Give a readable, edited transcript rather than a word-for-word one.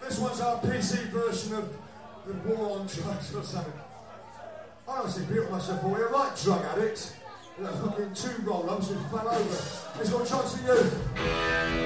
This one's our PC version of the War on Drugs or something. I honestly built myself all here, like drug addicts. You know, fucking 2 roll-ups who fell over. It's got a chance for you.